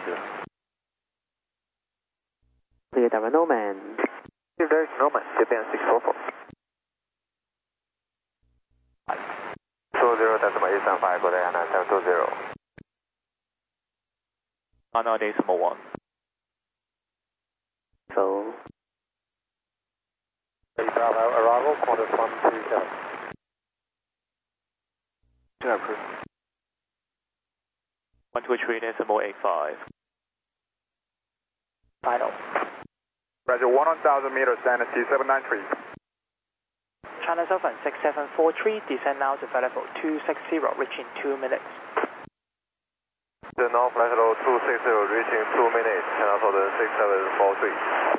Clear Darwin Norman. Clear Darwin Norman, Japan 644. 20 decimal 835, go there, 9720. 19 decimal 1. So. Bravo, arrival, Qantas 127. Yeah, approved. 123 decimal 85. Final. Roger, 1,000 meters, NST 793. China Southern 6743, descend now to flight level 260, reaching 2 minutes. The now flight level 260, reaching 2 minutes, China Southern 6743.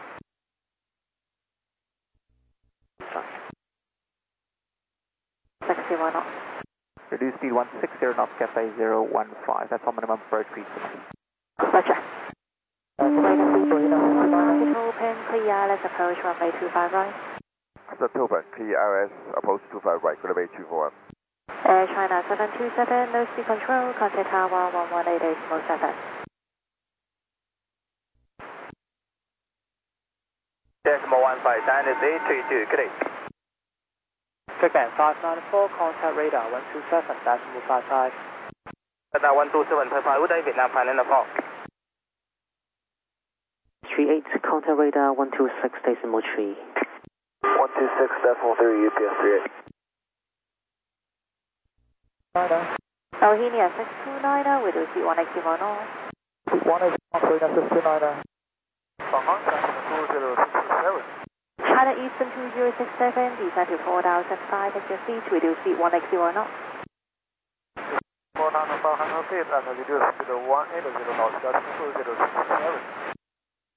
61 knots. Reduce speed 160 knots, Cafe 015. That's our minimum approach speed. Roger. Open, clear, let's approach runway 25 right. That's open, clear RS, approach 25 right, runway 241. Air China 727, no speed control, contact tower 118.7. Decimal 15, Dynasty 832, good day. Japan 594, contact radar 127.55. Radar 127.55, good day, Vietnam, final report. 38, contact radar 126.3. 126.3, UPS 38. Alhenia 629, we do see 181 on. 181, 629. China Eastern 2067, descend to 4005 at your feet, reduce speed 180 knots. 4,500 feet and reduce speed 180 knots, that's 2067.